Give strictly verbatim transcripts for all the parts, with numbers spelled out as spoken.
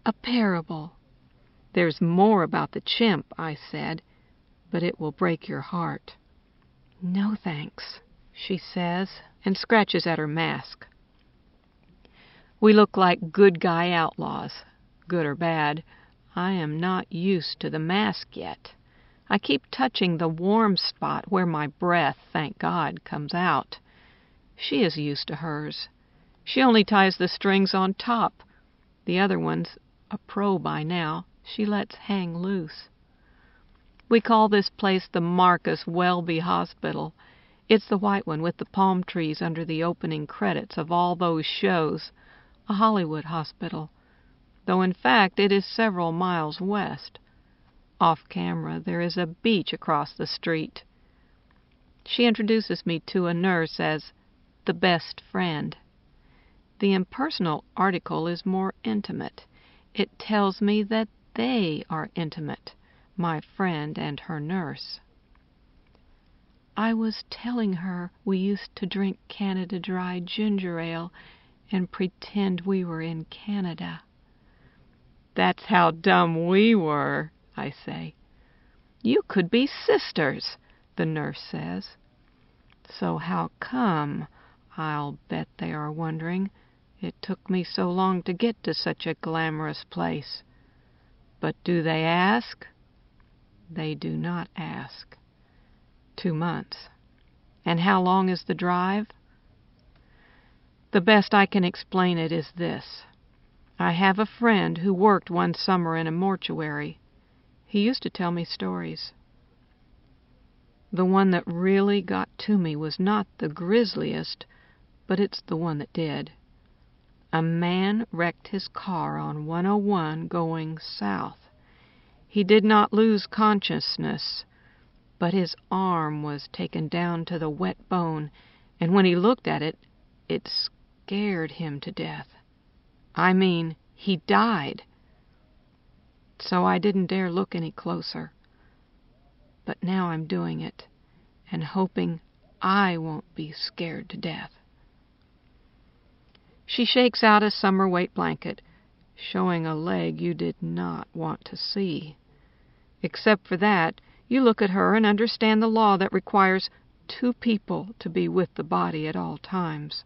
A parable. There's more about the chimp, I said, but it will break your heart. No thanks, she says, and scratches at her mask. We look like good guy outlaws, good or bad. I am not used to the mask yet. I keep touching the warm spot where my breath, thank God, comes out. She is used to hers. She only ties the strings on top. The other ones, a pro by now, she lets hang loose. We call this place the Marcus Welby Hospital. It's the white one with the palm trees under the opening credits of all those shows, a Hollywood hospital, though in fact it is several miles west. Off camera, there is a beach across the street. She introduces me to a nurse as the best friend. The impersonal article is more intimate. It tells me that they are intimate, my friend and her nurse. I was telling her we used to drink Canada Dry ginger ale and pretend we were in Canada. That's how dumb we were, I say. You could be sisters, the nurse says. So how come, I'll bet they are wondering, it took me so long to get to such a glamorous place. But do they ask? They do not ask. Two months. And how long is the drive? The best I can explain it is this. I have a friend who worked one summer in a mortuary. He used to tell me stories. The one that really got to me was not the grisliest, but it's the one that did. A man wrecked his car on one oh one going south. He did not lose consciousness, but his arm was taken down to the wet bone, and when he looked at it, it scared him to death. I mean, he died. So I didn't dare look any closer. But now I'm doing it, and hoping I won't be scared to death. She shakes out a summer weight blanket, showing a leg you did not want to see. Except for that, you look at her and understand the law that requires two people to be with the body at all times.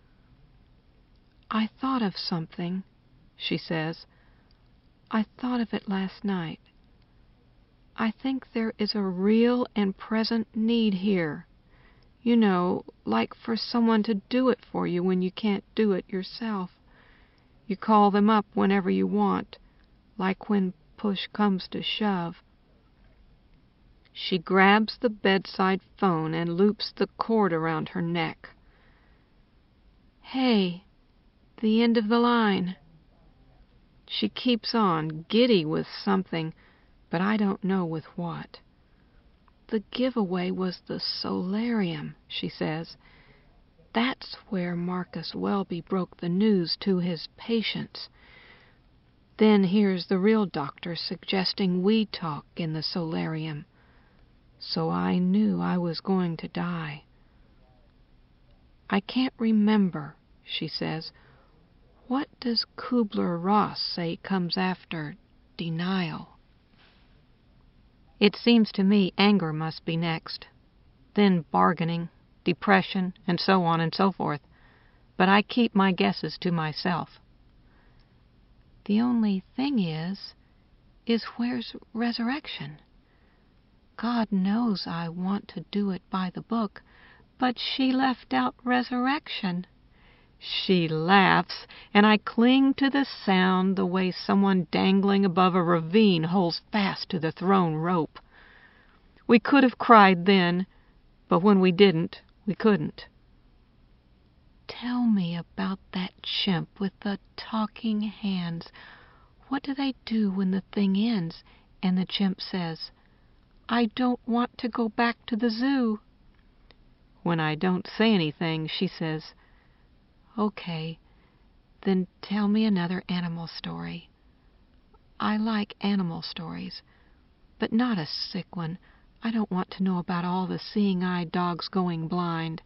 I thought of something, she says. I thought of it last night. I think there is a real and present need here. You know, like for someone to do it for you when you can't do it yourself. You call them up whenever you want, like when push comes to shove. She grabs the bedside phone and loops the cord around her neck. Hey, the end of the line. She keeps on, giddy with something, but I don't know with what. The giveaway was the solarium, she says. That's where Marcus Welby broke the news to his patients. Then here's the real doctor suggesting we talk in the solarium. So I knew I was going to die. I can't remember, she says. What does Kubler-Ross say comes after denial? It seems to me anger must be next, then bargaining, depression, and so on and so forth. But I keep my guesses to myself. The only thing is, is where's resurrection? God knows I want to do it by the book, but she left out resurrection. She laughs, and I cling to the sound the way someone dangling above a ravine holds fast to the thrown rope. We could have cried then, but when we didn't, we couldn't. Tell me about that chimp with the talking hands. What do they do when the thing ends and the chimp says, I don't want to go back to the zoo? When I don't say anything, she says, Okay, then tell me another animal story. I like animal stories, but not a sick one. I don't want to know about all the seeing-eyed dogs going blind.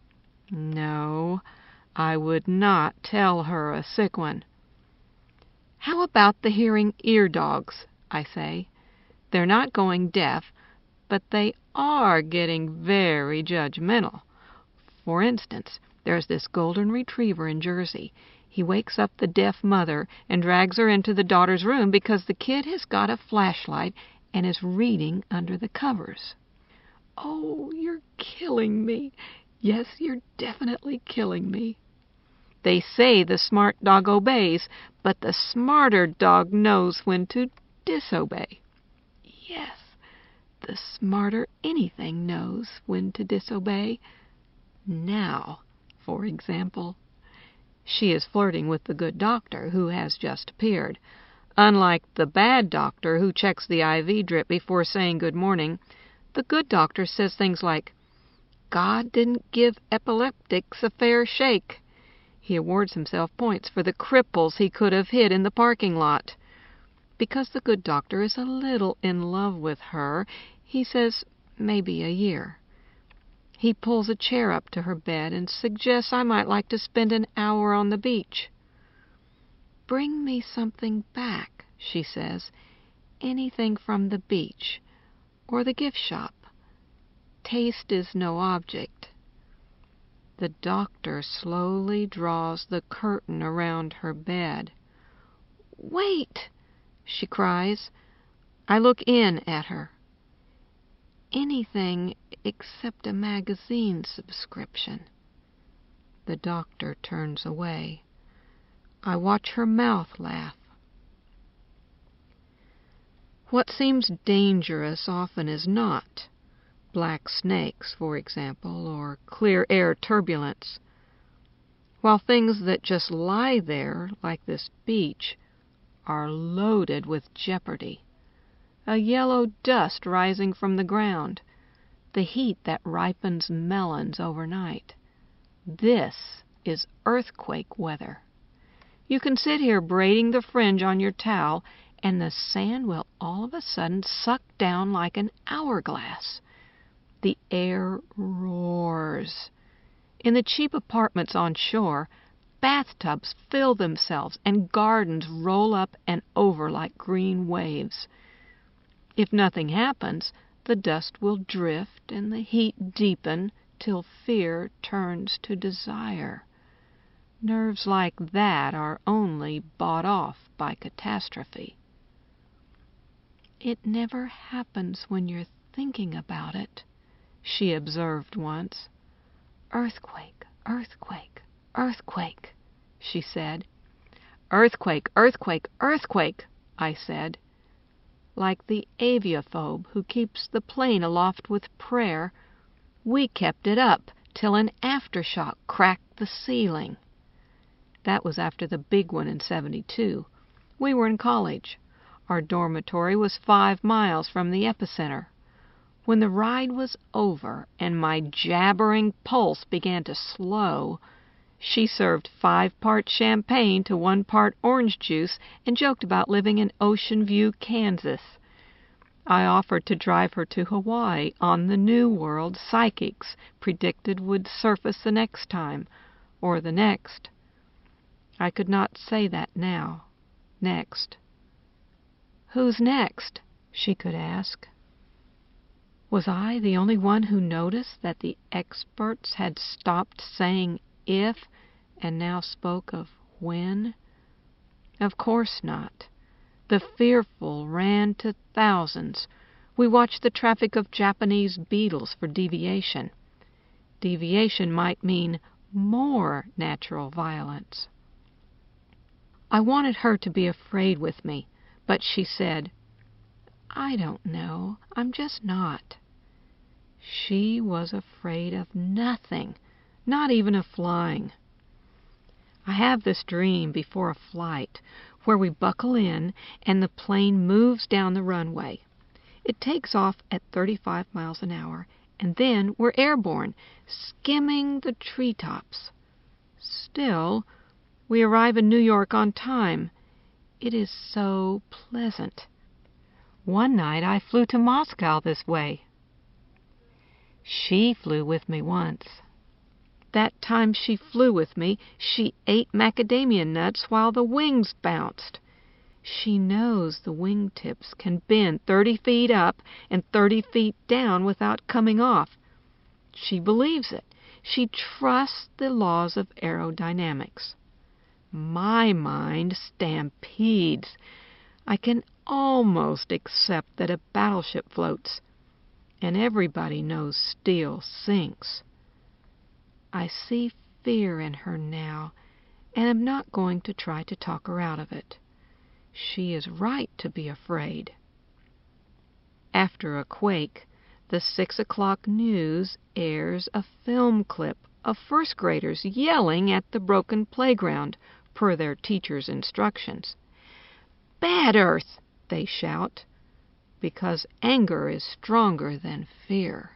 No, I would not tell her a sick one. How about the hearing ear dogs, I say. They're not going deaf, but they are getting very judgmental. For instance, there's this golden retriever in Jersey. He wakes up the deaf mother and drags her into the daughter's room because the kid has got a flashlight and is reading under the covers. Oh, you're killing me. Yes, you're definitely killing me. They say the smart dog obeys, but the smarter dog knows when to disobey. Yes, the smarter anything knows when to disobey. Now, for example, she is flirting with the good doctor who has just appeared. Unlike the bad doctor who checks the I V drip before saying good morning, the good doctor says things like, God didn't give epileptics a fair shake. He awards himself points for the cripples he could have hit in the parking lot. Because the good doctor is a little in love with her, he says maybe a year. He pulls a chair up to her bed and suggests I might like to spend an hour on the beach. Bring me something back, she says, anything from the beach or the gift shop. Taste is no object. The doctor slowly draws the curtain around her bed. Wait, she cries. I look in at her. Anything except a magazine subscription. The doctor turns away. I watch her mouth laugh. What seems dangerous often is not. Black snakes, for example, or clear air turbulence. While things that just lie there, like this beach, are loaded with jeopardy. A yellow dust rising from the ground, the heat that ripens melons overnight. This is earthquake weather. You can sit here braiding the fringe on your towel, and the sand will all of a sudden suck down like an hourglass. The air roars. In the cheap apartments on shore, bathtubs fill themselves and gardens roll up and over like green waves. If nothing happens, the dust will drift and the heat deepen till fear turns to desire. Nerves like that are only bought off by catastrophe. It never happens when you're thinking about it, she observed once. Earthquake, earthquake, earthquake, she said. Earthquake, earthquake, earthquake, I said. Like the aviaphobe who keeps the plane aloft with prayer, we kept it up till an aftershock cracked the ceiling. That was after the big one in seventy-two. We were in college. Our dormitory was five miles from the epicenter. When the ride was over and my jabbering pulse began to slow, she served five parts champagne to one part orange juice and joked about living in Ocean View, Kansas. I offered to drive her to Hawaii on the New World psychics predicted would surface the next time, or the next. I could not say that now. Next. Who's next? She could ask. Was I the only one who noticed that the experts had stopped saying if and now spoke of when? Of course not. The fearful ran to thousands. We watched the traffic of Japanese beetles for deviation. Deviation might mean more natural violence. I wanted her to be afraid with me, but she said, I don't know. I'm just not. She was afraid of nothing, not even of flying. I have this dream before a flight where we buckle in and the plane moves down the runway. It takes off at thirty-five miles an hour, and then we're airborne, skimming the treetops. Still, we arrive in New York on time. It is so pleasant. One night I flew to Moscow this way. She flew with me once. That time she flew with me, she ate macadamia nuts while the wings bounced. She knows the wingtips can bend thirty feet up and thirty feet down without coming off. She believes it. She trusts the laws of aerodynamics. My mind stampedes. I can almost accept that a battleship floats, and everybody knows steel sinks. I see fear in her now, and am not going to try to talk her out of it. She is right to be afraid. After a quake, the six o'clock news airs a film clip of first graders yelling at the broken playground per their teacher's instructions. "Bad Earth!" they shout, because anger is stronger than fear.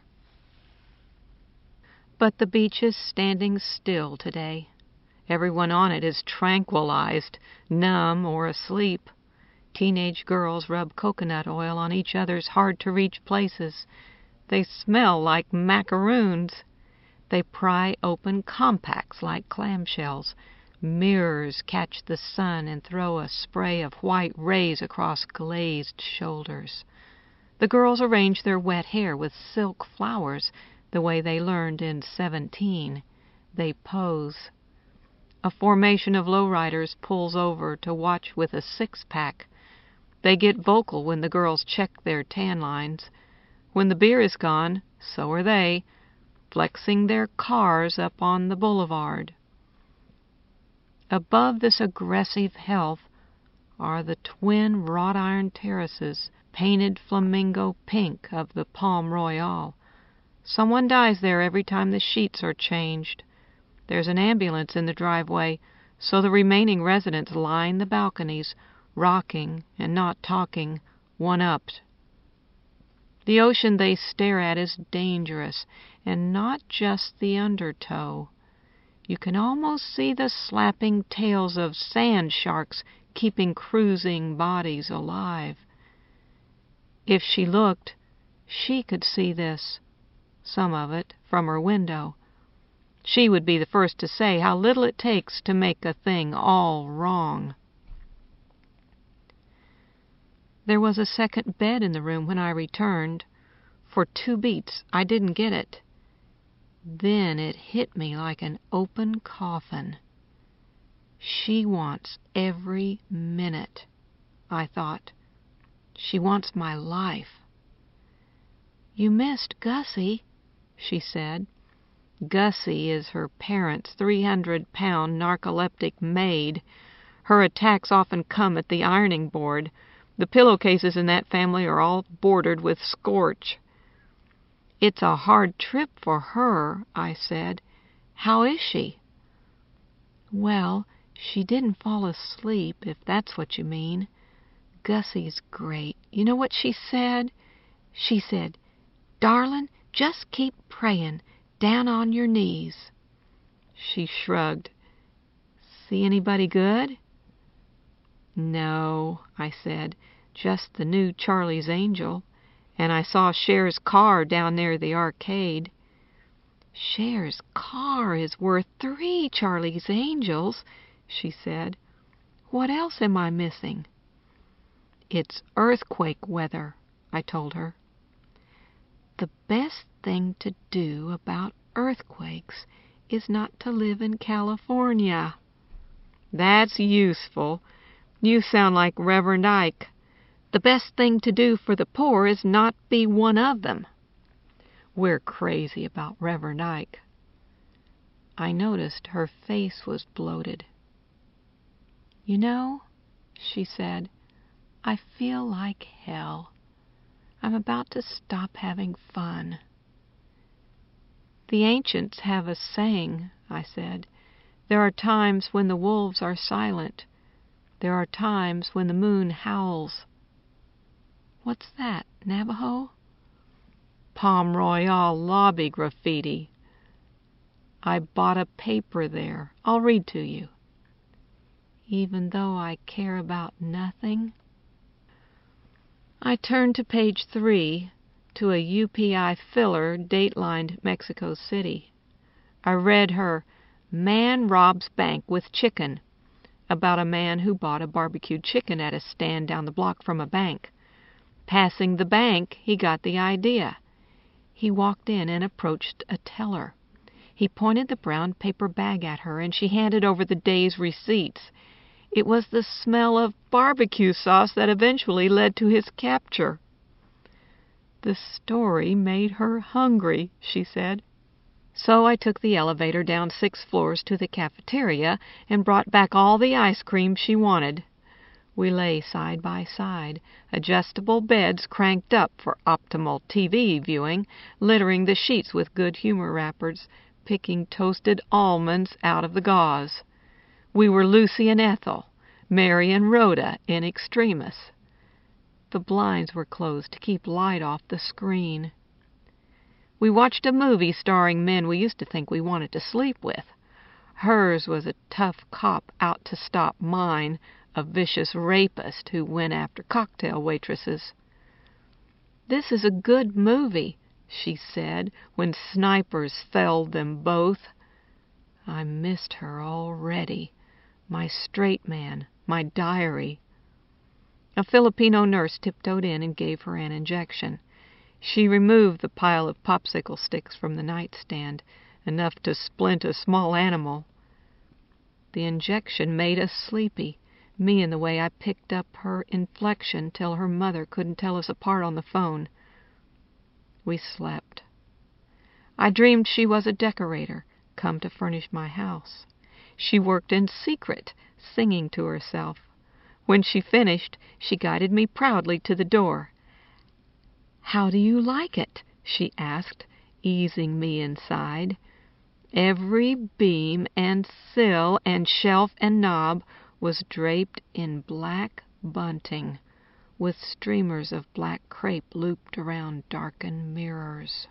But the beach is standing still today. Everyone on it is tranquilized, numb, or asleep. Teenage girls rub coconut oil on each other's hard-to-reach places. They smell like macaroons. They pry open compacts like clamshells. Mirrors catch the sun and throw a spray of white rays across glazed shoulders. The girls arrange their wet hair with silk flowers, the way they learned in seventeen. They pose. A formation of lowriders pulls over to watch with a six-pack. They get vocal when the girls check their tan lines. When the beer is gone, so are they, flexing their cars up on the boulevard. Above this aggressive health are the twin wrought-iron terraces, painted flamingo pink of the Palm Royale. Someone dies there every time the sheets are changed. There's an ambulance in the driveway, so the remaining residents line the balconies, rocking and not talking, one-upped. The ocean they stare at is dangerous, and not just the undertow. You can almost see the slapping tails of sand sharks keeping cruising bodies alive. If she looked, she could see this, some of it, from her window. She would be the first to say how little it takes to make a thing all wrong. There was a second bed in the room when I returned. For two beats, I didn't get it. Then it hit me like an open coffin. She wants every minute, I thought. She wants my life. "You missed Gussie," she said. Gussie is her parents' three hundred pound narcoleptic maid. Her attacks often come at the ironing board. The pillowcases in that family are all bordered with scorch. "It's a hard trip for her," I said. "How is she?" "Well, she didn't fall asleep, if that's what you mean. Gussie's great. You know what she said? She said, 'Darling, just keep praying, down on your knees.'" She shrugged. "See anybody good?" "No," I said, "just the new Charlie's Angel. And I saw Cher's car down near the arcade." "Cher's car is worth three Charlie's Angels," she said. "What else am I missing?" "It's earthquake weather," I told her. The best thing to do about earthquakes is not to live in California. "That's useful. You sound like Reverend Ike. The best thing to do for the poor is not be one of them." We're crazy about Reverend Ike. I noticed her face was bloated. "You know," she said, "I feel like hell. I'm about to stop having fun." "The ancients have a saying," I said. "There are times when the wolves are silent. There are times when the moon howls." "What's that, Navajo?" "Palm Royale lobby graffiti. I bought a paper there. I'll read to you." "Even though I care about nothing?" I turned to page three, to a U P I filler datelined Mexico City. I read her, "Man robs bank with chicken." about a man who bought a barbecued chicken at a stand down the block from a bank. Passing the bank, he got the idea. He walked in and approached a teller. He pointed the brown paper bag at her, and she handed over the day's receipts. It was the smell of barbecue sauce that eventually led to his capture. The story made her hungry, she said. So I took the elevator down six floors to the cafeteria and brought back all the ice cream she wanted. We lay side by side, adjustable beds cranked up for optimal T V viewing, littering the sheets with good humor wrappers, picking toasted almonds out of the gauze. We were Lucy and Ethel, Mary and Rhoda in extremis. The blinds were closed to keep light off the screen. We watched a movie starring men we used to think we wanted to sleep with. Hers was a tough cop out to stop mine, a vicious rapist who went after cocktail waitresses. "This is a good movie," she said, when snipers felled them both. I missed her already, my straight man, my diary. A Filipino nurse tiptoed in and gave her an injection. She removed the pile of popsicle sticks from the nightstand, enough to splint a small animal. The injection made us sleepy, me and the way I picked up her inflection till her mother couldn't tell us apart on the phone. We slept. I dreamed she was a decorator, come to furnish my house. She worked in secret, singing to herself. When she finished, she guided me proudly to the door. "How do you like it?" she asked, easing me inside. Every beam and sill and shelf and knob was draped in black bunting, with streamers of black crepe looped around darkened mirrors.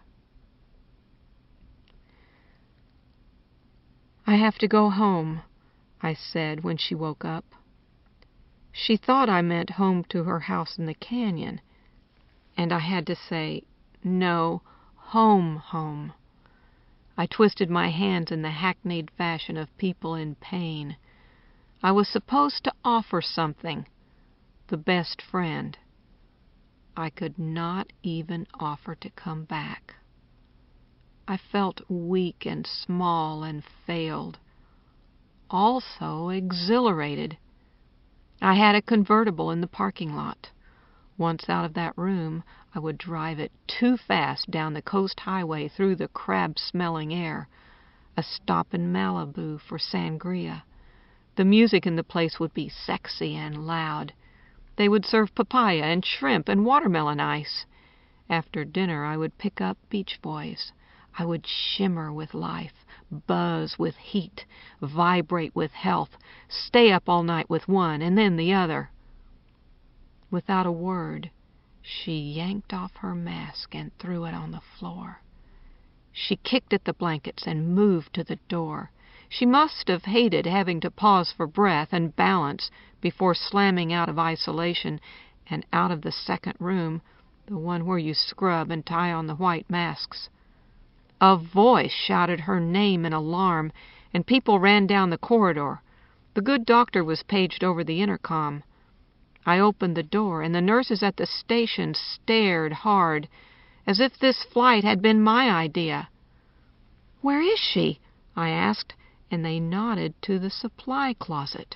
"I have to go home," I said when she woke up. She thought I meant home to her house in the canyon, and I had to say, no, home, home. I twisted my hands in the hackneyed fashion of people in pain. I was supposed to offer something, the best friend. I could not even offer to come back. I felt weak and small and failed, also exhilarated. I had a convertible in the parking lot. Once out of that room, I would drive it too fast down the coast highway through the crab-smelling air. A stop in Malibu for sangria. The music in the place would be sexy and loud. They would serve papaya and shrimp and watermelon ice. After dinner, I would pick up Beach Boys. I would shimmer with life, buzz with heat, vibrate with health, stay up all night with one and then the other. Without a word, she yanked off her mask and threw it on the floor. She kicked at the blankets and moved to the door. She must have hated having to pause for breath and balance before slamming out of isolation and out of the second room, the one where you scrub and tie on the white masks. A voice shouted her name in alarm, and people ran down the corridor. The good doctor was paged over the intercom. I opened the door, and the nurses at the station stared hard, as if this flight had been my idea. "Where is she?" I asked, and they nodded to the supply closet.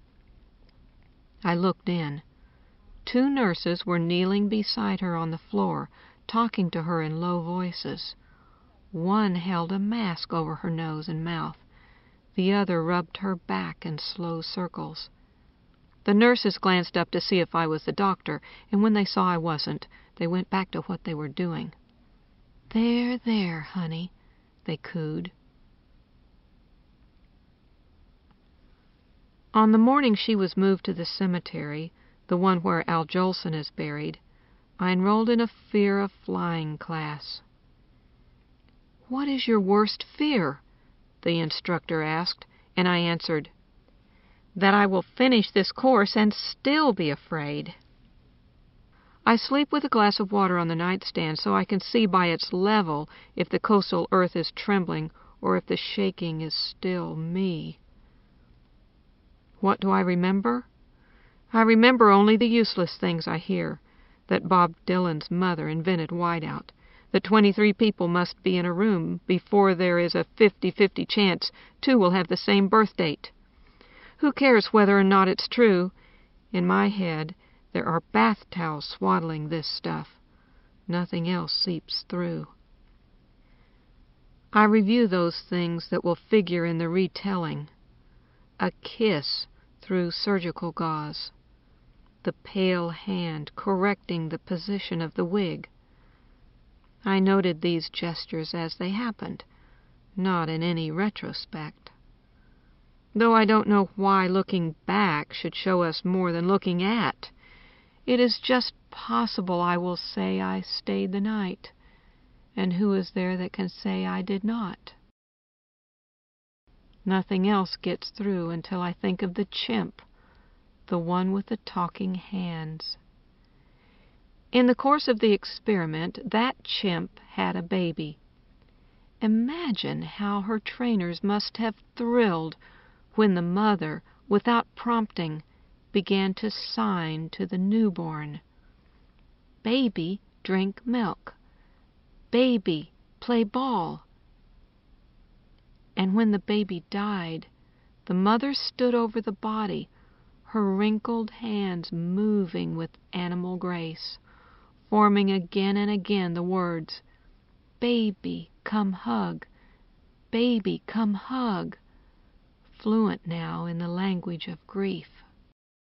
I looked in. Two nurses were kneeling beside her on the floor, talking to her in low voices. One held a mask over her nose and mouth. The other rubbed her back in slow circles. The nurses glanced up to see if I was the doctor, and when they saw I wasn't, they went back to what they were doing. "There, there, honey," they cooed. On the morning she was moved to the cemetery, the one where Al Jolson is buried, I enrolled in a fear of flying class. "What is your worst fear?" the instructor asked, and I answered, "That I will finish this course and still be afraid." I sleep with a glass of water on the nightstand so I can see by its level if the coastal earth is trembling or if the shaking is still me. What do I remember? I remember only the useless things I hear, that Bob Dylan's mother invented whiteout, that twenty-three people must be in a room before there is a fifty-fifty chance two will have the same birth date. Who cares whether or not it's true? In my head, there are bath towels swaddling this stuff. Nothing else seeps through. I review those things that will figure in the retelling. A kiss through surgical gauze. The pale hand correcting the position of the wig. I noted these gestures as they happened, not in any retrospect. Though I don't know why looking back should show us more than looking at. It is just possible I will say I stayed the night, and who is there that can say I did not? Nothing else gets through until I think of the chimp, the one with the talking hands. In the course of the experiment, that chimp had a baby. Imagine how her trainers must have thrilled when the mother, without prompting, began to sign to the newborn. Baby, drink milk. Baby, play ball. And when the baby died, the mother stood over the body, her wrinkled hands moving with animal grace, forming again and again the words, "Baby, come hug. Baby, come hug," fluent now in the language of grief.